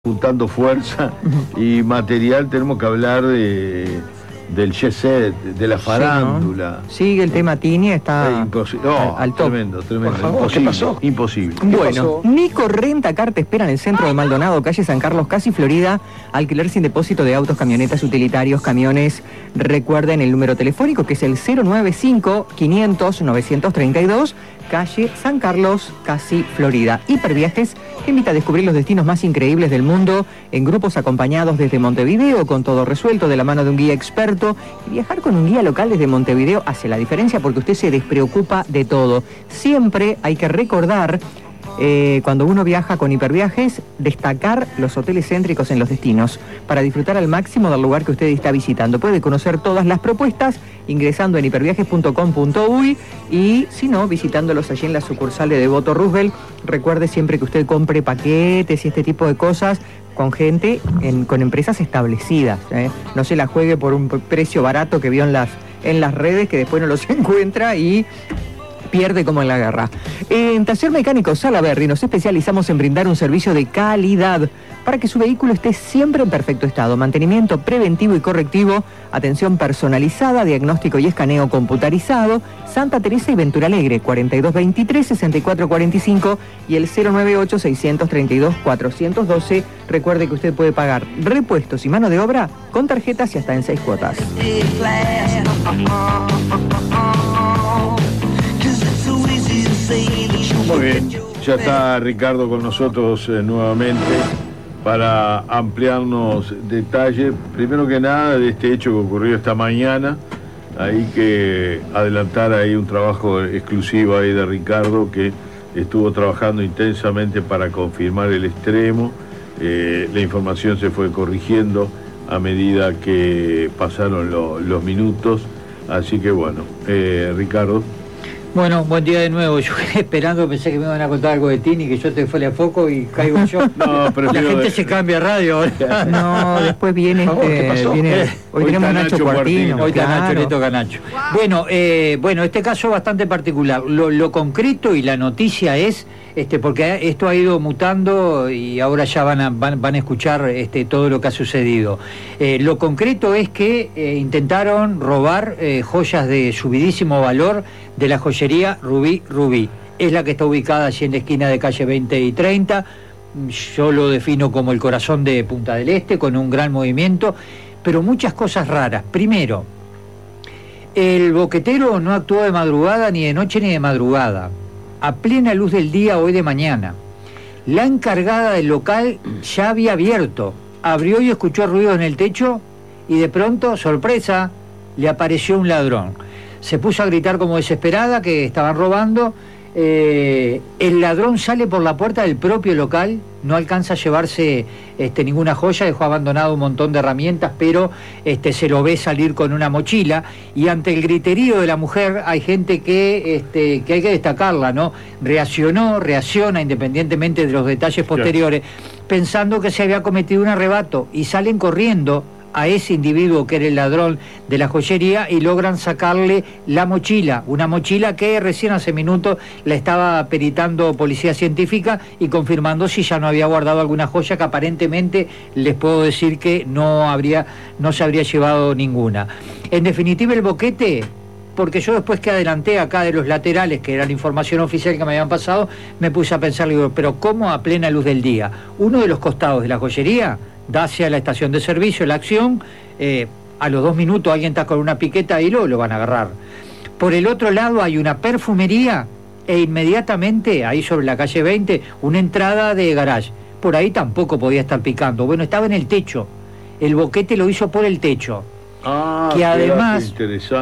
juntando fuerza y material, tenemos que hablar del jet set, de la farándula. Sí, ¿no? Sigue el tema Tini, está al top. Tremendo. Por favor, Imposible, ¿qué pasó? imposible. Bueno, Nico Rentacar te espera en el centro de Maldonado, calle San Carlos, casi Florida. Alquiler sin depósito de autos, camionetas, utilitarios, camiones. Recuerden el número telefónico que es el 095-500-932, calle San Carlos, casi Florida. Hiperviajes te invita a descubrir los destinos más increíbles del mundo en grupos acompañados desde Montevideo, con todo resuelto de la mano de un guía experto. Y viajar con un guía local desde Montevideo hace la diferencia porque usted se despreocupa de todo. Siempre hay que recordar, cuando uno viaja con Hiperviajes, destacar los hoteles céntricos en los destinos para disfrutar al máximo del lugar que usted está visitando. Puede conocer todas las propuestas ingresando en hiperviajes.com.uy y, si no, visitándolos allí en la sucursal de Devoto Roosevelt. Recuerde siempre que usted compre paquetes y este tipo de cosas con gente, con empresas establecidas. No se la juegue por un precio barato que vio en las redes, que después no los encuentra y pierde como en la guerra. En Taller Mecánico Salaberry nos especializamos en brindar un servicio de calidad para que su vehículo esté siempre en perfecto estado. Mantenimiento preventivo y correctivo, atención personalizada, diagnóstico y escaneo computarizado. Santa Teresa y Ventura Alegre, 4223-6445 y el 098-632-412. Recuerde que usted puede pagar repuestos y mano de obra con tarjetas y hasta en 6 cuotas. Muy bien, ya está Ricardo con nosotros nuevamente para ampliarnos detalles, primero que nada, de este hecho que ocurrió esta mañana. Hay que adelantar ahí un trabajo exclusivo ahí de Ricardo, que estuvo trabajando intensamente para confirmar el extremo. La información se fue corrigiendo a medida que pasaron los minutos, así que bueno, Ricardo. Bueno, buen día de nuevo. Yo esperando, pensé que me iban a contar algo de Tini, que yo te fue a foco y caigo yo. No, pero la gente se cambia radio ahora. No, después viene, ¿qué pasó? Hoy tenemos Nacho Cuartino. Hoy está Nacho, le toca a Nacho. Wow. Bueno, este caso es bastante particular. Lo concreto y la noticia es, porque esto ha ido mutando y ahora ya van a escuchar todo lo que ha sucedido. Lo concreto es que intentaron robar joyas de subidísimo valor de la joyería Rubí. Es la que está ubicada allí en la esquina de calle 20 y 30. Yo lo defino como el corazón de Punta del Este, con un gran movimiento, pero muchas cosas raras. Primero, el boquetero no actuó de madrugada, ni de noche ni de madrugada, a plena luz del día hoy de mañana. La encargada del local ya había abierto, abrió y escuchó ruido en el techo y de pronto, sorpresa, le apareció un ladrón. Se puso a gritar como desesperada que estaban robando. El ladrón sale por la puerta del propio local, no alcanza a llevarse ninguna joya, dejó abandonado un montón de herramientas, pero se lo ve salir con una mochila. Y ante el griterío de la mujer hay gente que hay que destacarla, ¿no? Reacciona independientemente de los detalles posteriores, pensando que se había cometido un arrebato, y salen corriendo a ese individuo que era el ladrón de la joyería y logran sacarle la mochila, una mochila que recién hace minutos la estaba peritando policía científica y confirmando si ya no había guardado alguna joya, que aparentemente les puedo decir que no se habría llevado ninguna. En definitiva, el boquete, porque yo después que adelanté acá de los laterales, que era la información oficial que me habían pasado, me puse a pensar, digo, pero ¿cómo a plena luz del día? Uno de los costados de la joyería da hacia la estación de servicio, la acción, a los 2 minutos alguien está con una piqueta y lo van a agarrar. Por el otro lado hay una perfumería e inmediatamente, ahí sobre la calle 20, una entrada de garage. Por ahí tampoco podía estar picando. Bueno, estaba en el techo. El boquete lo hizo por el techo. Que además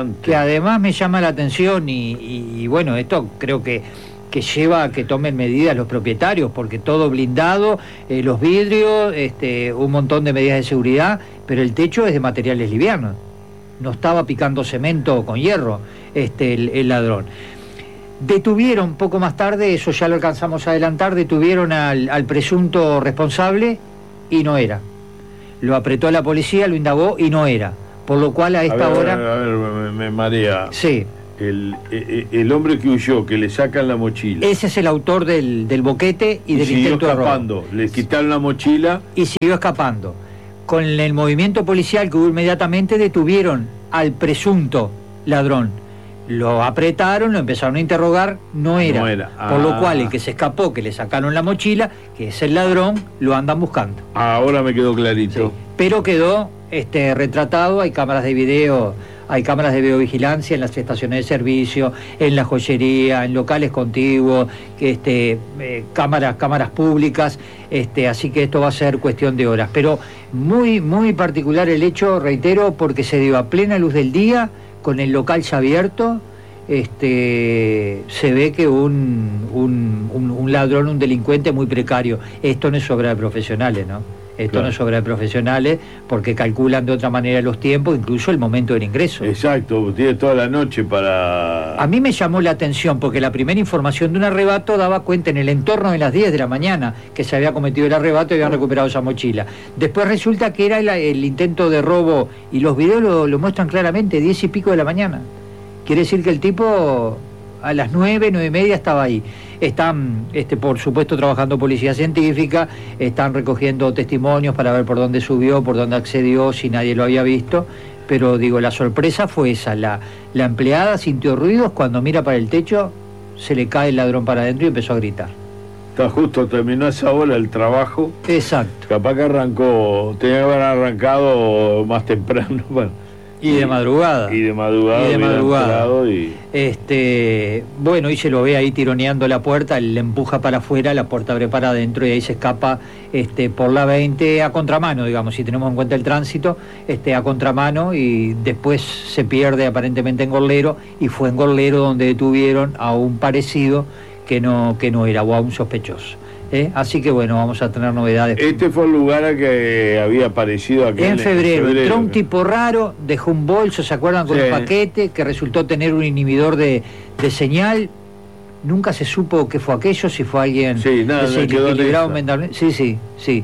me llama la atención y bueno, esto creo que lleva a que tomen medidas los propietarios, porque todo blindado, los vidrios, un montón de medidas de seguridad, pero el techo es de materiales livianos. No estaba picando cemento con hierro el ladrón. Detuvieron poco más tarde, eso ya lo alcanzamos a adelantar, detuvieron al presunto responsable y no era. Lo apretó la policía, lo indagó y no era. Por lo cual a esta hora... A ver, me marea. Sí. el hombre que huyó, que le sacan la mochila. Ese es el autor del boquete y del intento de robo. Escapando, le quitaron la mochila. Y siguió escapando. Con el movimiento policial que hubo inmediatamente, detuvieron al presunto ladrón. Lo apretaron, lo empezaron a interrogar, no era. Por lo cual el que se escapó, que le sacaron la mochila, que es el ladrón, lo andan buscando. Ahora me quedó clarito. Sí. Pero quedó retratado, hay cámaras de video, hay cámaras de videovigilancia en las estaciones de servicio, en la joyería, en locales contiguos, cámaras públicas, así que esto va a ser cuestión de horas. Pero muy, muy particular el hecho, reitero, porque se dio a plena luz del día, con el local ya abierto, se ve que un ladrón, un delincuente muy precario. Esto no es obra de profesionales, ¿no? Esto no es obra de profesionales, porque calculan de otra manera los tiempos, incluso el momento del ingreso. Exacto, tiene toda la noche para... A mí me llamó la atención, porque la primera información de un arrebato daba cuenta en el entorno de las 10 de la mañana que se había cometido el arrebato y habían recuperado esa mochila. Después resulta que era el intento de robo, y los videos lo muestran claramente, 10 y pico de la mañana. Quiere decir que el tipo a las 9, 9:30 estaba ahí. Están, por supuesto, trabajando policía científica, están recogiendo testimonios para ver por dónde subió, por dónde accedió, si nadie lo había visto, pero digo, la sorpresa fue esa, la empleada sintió ruidos, cuando mira para el techo, se le cae el ladrón para adentro y empezó a gritar. Está justo, terminó esa hora el trabajo. Exacto. Capaz que tenía que haber arrancado más temprano, bueno. Y de madrugada. Y de madrugada. Bueno, y se lo ve ahí tironeando la puerta, él le empuja para afuera, la puerta abre para adentro y ahí se escapa por la 20 a contramano, digamos, si tenemos en cuenta el tránsito, a contramano, y después se pierde aparentemente en Gorlero, y fue en Gorlero donde detuvieron a un parecido que no era, o a un sospechoso. Así que bueno, vamos a tener novedades. Este fue el lugar a que había aparecido aquí en febrero. Entró un tipo raro, dejó un bolso, ¿se acuerdan? Con un paquete que resultó tener un inhibidor de señal. Nunca se supo qué fue aquello, si fue alguien desequilibrado mentalmente. Sí.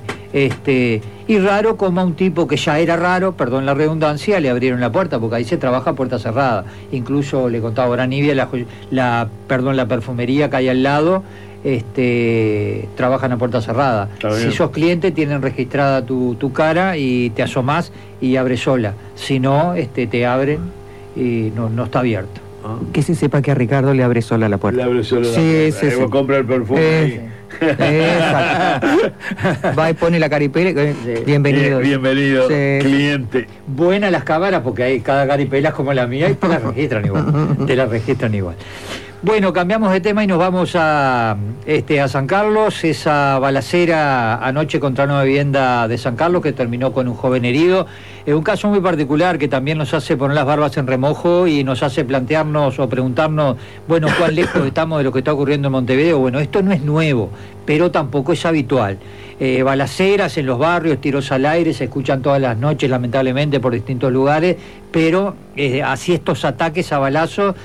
Y raro como a un tipo que ya era raro, perdón la redundancia, le abrieron la puerta, porque ahí se trabaja a puerta cerrada. Incluso le contaba ahora Nivia, la perfumería que hay al lado, trabajan a puerta cerrada. Si sos cliente, tienen registrada tu cara y te asomás y abre sola. Si no, te abren y no está abierto. Que se sepa que a Ricardo le abre sola la puerta. Le abre sola la puerta. Sí. Vos compra el perfume. Exacto. Va y pone la caripela. Bienvenido. Bienvenido, cliente. Buenas las cámaras, porque hay cada caripela es como la mía y te la registran igual. Bueno, cambiamos de tema y nos vamos a San Carlos. Esa balacera anoche contra una vivienda de San Carlos que terminó con un joven herido. Es un caso muy particular que también nos hace poner las barbas en remojo y nos hace plantearnos o preguntarnos, bueno, cuán lejos estamos de lo que está ocurriendo en Montevideo. Bueno, esto no es nuevo, pero tampoco es habitual. Balaceras en los barrios, tiros al aire, se escuchan todas las noches, lamentablemente, por distintos lugares, pero así estos ataques a balazos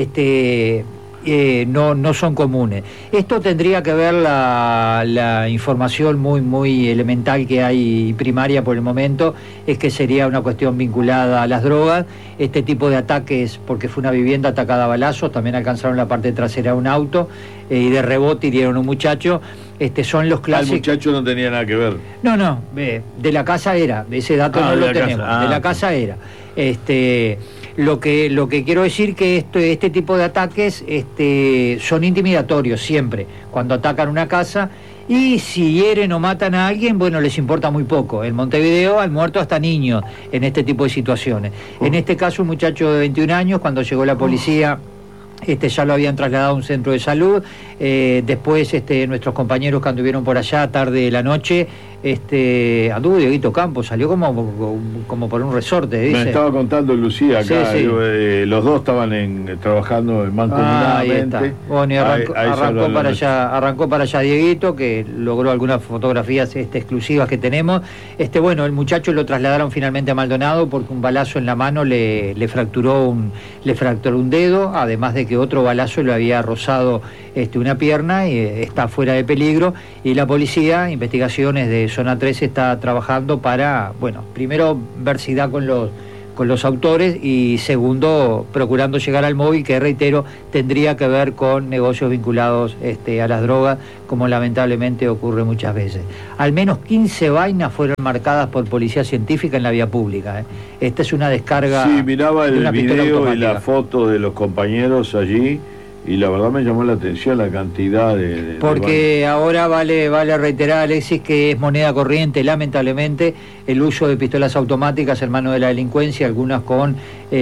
no son comunes. Esto tendría que ver la información muy, muy elemental que hay, primaria por el momento, es que sería una cuestión vinculada a las drogas. Este tipo de ataques, porque fue una vivienda atacada a balazos, también alcanzaron la parte trasera de un auto, y de rebote hirieron a un muchacho. Son los clásicos. El muchacho no tenía nada que ver. No, de la casa era, ese dato no lo tenemos, de la casa era. Lo que quiero decir que este tipo de ataques son intimidatorios siempre, cuando atacan una casa, y si hieren o matan a alguien, bueno, les importa muy poco. En Montevideo han muerto hasta niños en este tipo de situaciones. En este caso, un muchacho de 21 años, cuando llegó la policía, ya lo habían trasladado a un centro de salud. Después nuestros compañeros que anduvieron por allá tarde de la noche, anduvo Dieguito Campos, salió como por un resorte, dice. Me estaba contando Lucía acá, sí. Los dos estaban trabajando mancomunadamente. Ahí está. Bueno, y arrancó para allá Dieguito, que logró algunas fotografías exclusivas que tenemos. Bueno, el muchacho lo trasladaron finalmente a Maldonado porque un balazo en la mano le fracturó un dedo, además de que otro balazo le había rozado una pierna y está fuera de peligro, y la policía, investigaciones de Zona 3, está trabajando para, bueno, primero ver si da con con los autores, y segundo, procurando llegar al móvil, que reitero, tendría que ver con negocios vinculados a las drogas, como lamentablemente ocurre muchas veces. Al menos 15 vainas fueron marcadas por policía científica en la vía pública. Esta es una descarga. Sí, miraba el video y la automática. foto de los compañeros allí, y la verdad me llamó la atención la cantidad de Porque ahora vale reiterar, Alexis, que es moneda corriente, lamentablemente, el uso de pistolas automáticas en mano de la delincuencia, algunas con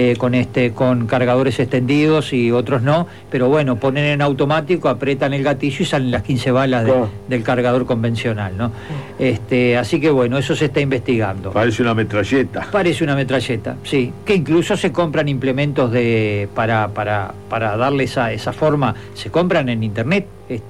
cargadores extendidos y otros no, pero bueno, ponen en automático, apretan el gatillo y salen las 15 balas del cargador convencional, ¿no? Así que bueno, eso se está investigando. Parece una metralleta. Parece una metralleta, sí, que incluso se compran implementos para darle esa forma, se compran en internet,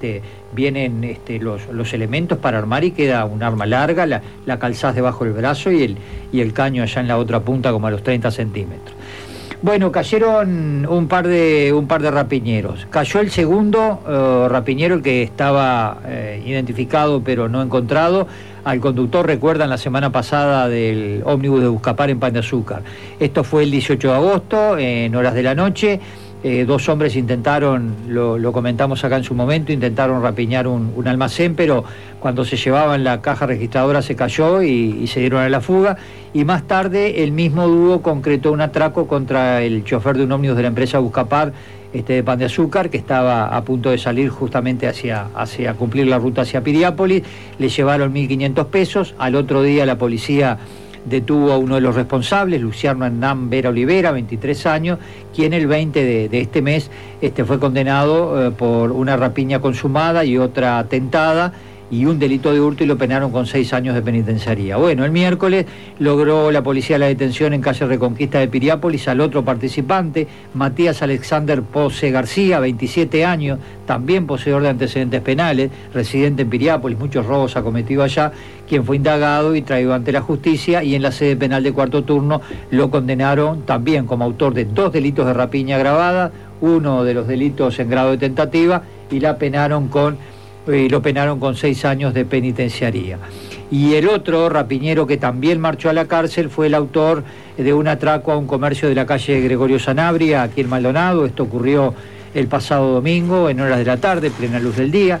vienen los elementos para armar y queda un arma larga, la calzás debajo del brazo y el caño allá en la otra punta como a los 30 centímetros. Bueno, cayeron un par de rapiñeros. Cayó el segundo rapiñero, el que estaba identificado pero no encontrado. Al conductor, recuerdan, la semana pasada del ómnibus de Buscapar en Pan de Azúcar. Esto fue el 18 de agosto, en horas de la noche. Dos hombres intentaron, lo comentamos acá en su momento, intentaron rapiñar un almacén, pero cuando se llevaban la caja registradora se cayó y se dieron a la fuga. Y más tarde el mismo dúo concretó un atraco contra el chofer de un ómnibus de la empresa Buscapar, de Pan de Azúcar, que estaba a punto de salir justamente hacia cumplir la ruta hacia Piriápolis. Le llevaron 1.500 pesos. Al otro día la policía detuvo a uno de los responsables, Luciano Hernán Vera Olivera, 23 años, quien el 20 de este mes fue condenado por una rapiña consumada y otra tentada, y un delito de hurto, y lo penaron con 6 años de penitenciaría. Bueno, el miércoles logró la policía la detención en calle Reconquista de Piriápolis al otro participante, Matías Alexander Pose García, 27 años, también poseedor de antecedentes penales, residente en Piriápolis, muchos robos ha cometido allá, quien fue indagado y traído ante la justicia, y en la sede penal de cuarto turno lo condenaron también como autor de 2 delitos de rapiña agravada, uno de los delitos en grado de tentativa, y lo penaron con 6 años de penitenciaría. Y el otro rapiñero que también marchó a la cárcel fue el autor de un atraco a un comercio de la calle Gregorio Sanabria, aquí en Maldonado. Esto ocurrió el pasado domingo, en horas de la tarde, plena luz del día.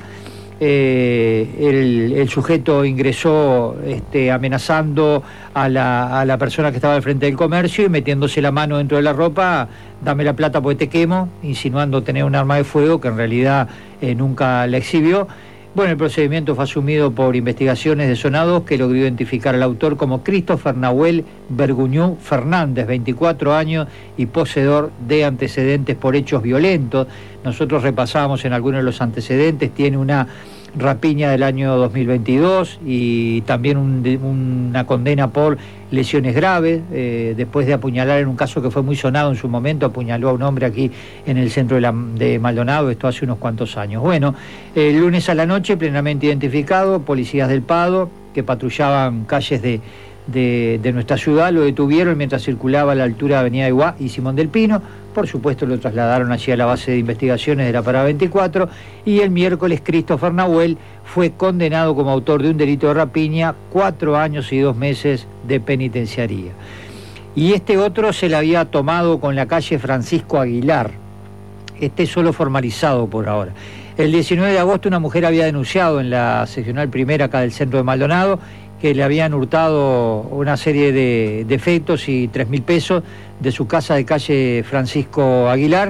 El sujeto ingresó amenazando a la persona que estaba al frente del comercio y metiéndose la mano dentro de la ropa: dame la plata porque te quemo, insinuando tener un arma de fuego, que en realidad nunca la exhibió. Bueno, el procedimiento fue asumido por investigaciones de Zona 2, que logró identificar al autor como Christopher Nahuel Berguñú Fernández, 24 años y poseedor de antecedentes por hechos violentos. Nosotros repasamos en algunos de los antecedentes, tiene una rapiña del año 2022 y también una condena por lesiones graves, después de apuñalar, en un caso que fue muy sonado en su momento, apuñaló a un hombre aquí en el centro de Maldonado, esto hace unos cuantos años. Bueno, el lunes a la noche, plenamente identificado, policías del Pado, que patrullaban calles de nuestra ciudad, lo detuvieron mientras circulaba a la altura de Avenida Iguá y Simón del Pino. Por supuesto lo trasladaron allí a la base de investigaciones de la Parada 24, y el miércoles Christopher Nahuel fue condenado como autor de un delito de rapiña, 4 años y 2 meses de penitenciaría. Y este otro se le había tomado con la calle Francisco Aguilar, solo formalizado por ahora. El 19 de agosto una mujer había denunciado en la seccional primera acá del centro de Maldonado que le habían hurtado una serie de efectos y 3.000 pesos de su casa de calle Francisco Aguilar.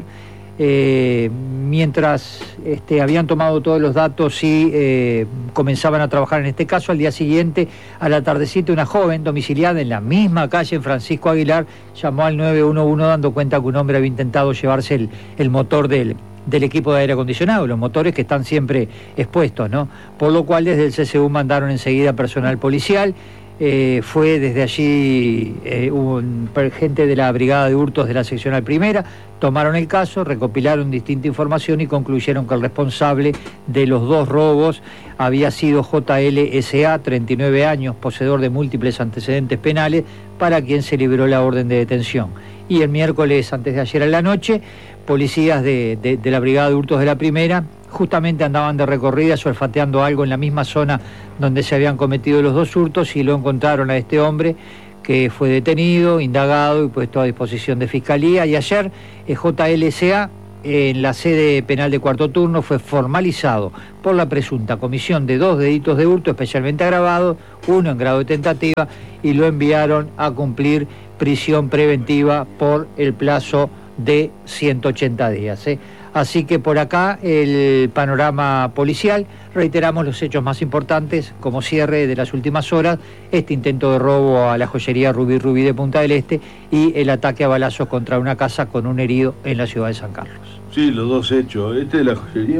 Mientras habían tomado todos los datos y comenzaban a trabajar en este caso, al día siguiente, a la tardecita, una joven domiciliada en la misma calle Francisco Aguilar llamó al 911 dando cuenta que un hombre había intentado llevarse el motor del equipo de aire acondicionado, los motores que están siempre expuestos, ¿no? Por lo cual desde el CCU mandaron enseguida personal policial. Fue desde allí gente de la Brigada de Hurtos de la seccional primera, tomaron el caso, recopilaron distinta información y concluyeron que el responsable de los 2 robos había sido JLSA, 39 años, poseedor de múltiples antecedentes penales, para quien se libró la orden de detención. Y el miércoles, antes de ayer a la noche, policías de la Brigada de Hurtos de la primera justamente andaban de recorridas olfateando algo en la misma zona donde se habían cometido los 2 hurtos, y lo encontraron a este hombre que fue detenido, indagado y puesto a disposición de Fiscalía. Y ayer JLSA, en la sede penal de Cuarto Turno, fue formalizado por la presunta comisión de 2 delitos de hurto especialmente agravados, uno en grado de tentativa, y lo enviaron a cumplir prisión preventiva por el plazo de 180 días. Así que por acá el panorama policial. Reiteramos los hechos más importantes como cierre de las últimas horas: este intento de robo a la joyería Rubí Rubí de Punta del Este y el ataque a balazos contra una casa con un herido en la ciudad de San Carlos. Sí, los dos hechos. Este de la joyería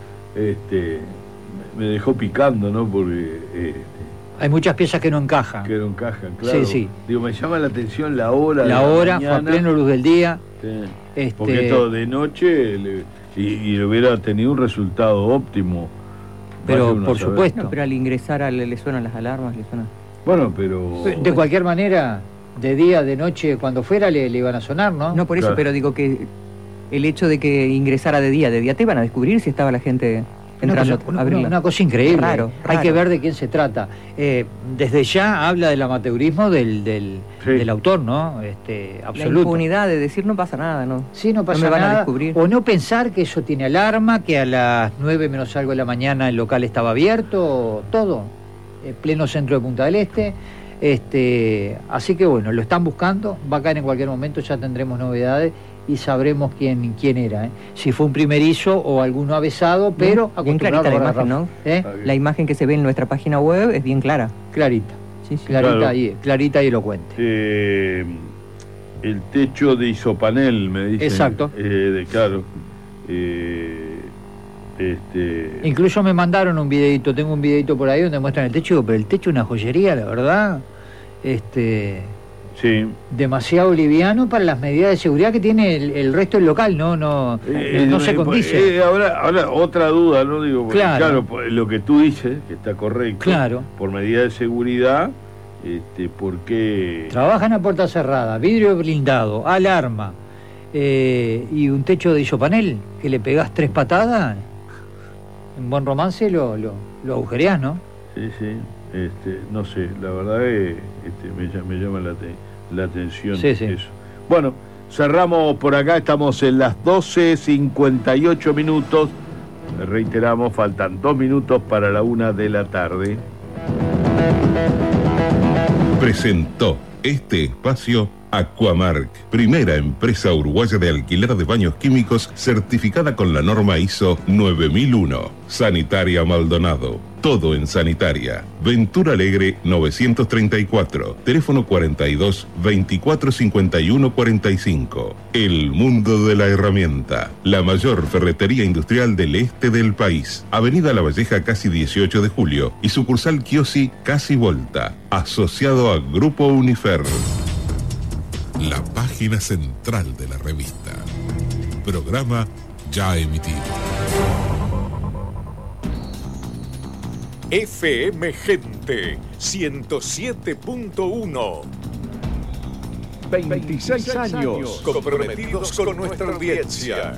me dejó picando, ¿no? Porque hay muchas piezas que no encajan. Que no encajan, claro. Sí, sí. Digo, me llama la atención la hora. La hora fue a pleno luz del día. Sí. Porque esto de noche y hubiera tenido un resultado óptimo. Pero por supuesto. No, pero al ingresar le suenan las alarmas, le suenan. Bueno, pero... De cualquier manera, de día, de noche, cuando fuera le iban a sonar, ¿no? No, por eso, claro. Pero digo que el hecho de que ingresara de día te van a descubrir si estaba la gente entrando a abrirla. Una cosa increíble. Raro. Hay que ver de quién se trata. Desde ya habla del amateurismo del autor, ¿no? Absoluto. La impunidad de decir no pasa nada, ¿no? Sí, no pasa me van nada. A descubrir. O no pensar que eso tiene alarma, que a las 9 menos algo de la mañana el local estaba abierto, todo. Pleno centro de Punta del Este. Así que bueno, lo están buscando, va a caer en cualquier momento, ya tendremos novedades y sabremos quién era, si fue un primerizo o alguno avesado, pero bien clarita la imagen, ¿no? La imagen que se ve en nuestra página web es bien clara. Clarita. Sí, clarita, claro. Clarita y elocuente. El techo de isopanel, me dicen. Exacto. Claro. Incluso me mandaron un videito, tengo un videito por ahí donde muestran el techo, pero el techo es una joyería, la verdad. Sí. Demasiado liviano para las medidas de seguridad que tiene el resto del local, no se condice. Ahora otra duda, ¿no? Digo, claro, lo que tú dices, que está correcto, claro. Por medida de seguridad, ¿por qué? Trabajan a puerta cerrada, vidrio blindado, alarma, y un techo de isopanel, que le pegás 3 patadas, en buen romance lo agujereás, ¿no? Sí. No sé, la verdad es me llama la atención eso. Bueno, cerramos por acá, estamos en las 12:58 minutos. Reiteramos, faltan 2 minutos para la 1 de la tarde. Presentó este espacio Aquamark, primera empresa uruguaya de alquiler de baños químicos certificada con la norma ISO 9001. Sanitaria Maldonado, todo en sanitaria. Ventura Alegre 934, teléfono 42 24 51 45. El mundo de la herramienta, la mayor ferretería industrial del este del país. Avenida La Valleja, casi 18 de julio, y sucursal Kiosi, casi Volta, asociado a Grupo Unifer. La página central de la revista. Programa ya emitido. FM Gente 107.1. 26 años comprometidos con nuestra audiencia.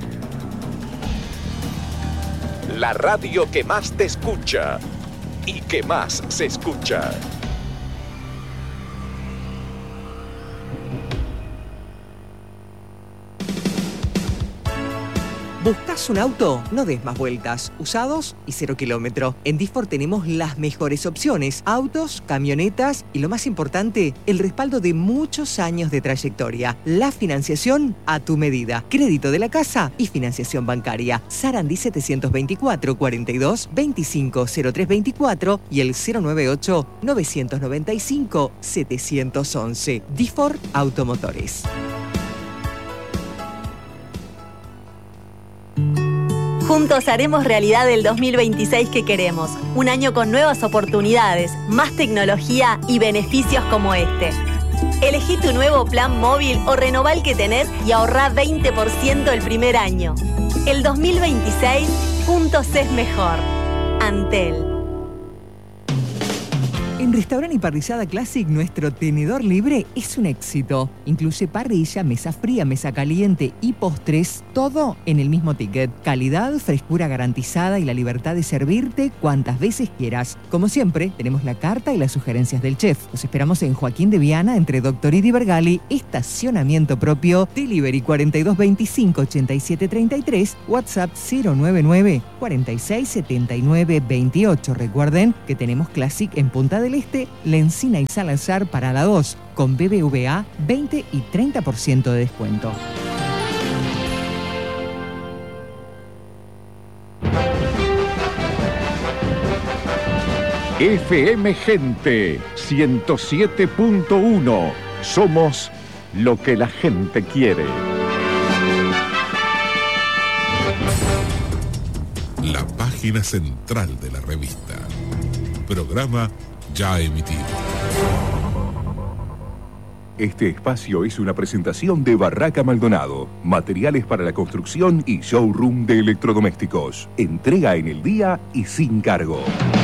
La radio que más te escucha y que más se escucha. ¿Buscas un auto? No des más vueltas. Usados y 0 kilómetro. En Difor tenemos las mejores opciones. Autos, camionetas y lo más importante, el respaldo de muchos años de trayectoria. La financiación a tu medida. Crédito de la casa y financiación bancaria. Sarandí 724 42 25 0324 y el 098 995 711. Difor Automotores. Juntos haremos realidad el 2026 que queremos. Un año con nuevas oportunidades, más tecnología y beneficios como este. Elegí tu nuevo plan móvil o renová el que tenés y ahorrá 20% el primer año. El 2026, juntos es mejor. Antel. En Restaurant y Parrillada Classic, nuestro tenedor libre es un éxito. Incluye parrilla, mesa fría, mesa caliente y postres, todo en el mismo ticket. Calidad, frescura garantizada y la libertad de servirte cuantas veces quieras. Como siempre, tenemos la carta y las sugerencias del chef. Los esperamos en Joaquín de Viana, entre Doctorito y Bergali, estacionamiento propio, delivery 4225-8733, WhatsApp 099 4679 28. Recuerden que tenemos Classic en Punta del Este, La Encina y Salazar para la 2, con BBVA 20 y 30% de descuento. FM Gente 107.1. Somos lo que la gente quiere. La página central de la revista. Programa ya emitido. Este espacio es una presentación de Barraca Maldonado, materiales para la construcción y showroom de electrodomésticos. Entrega en el día y sin cargo.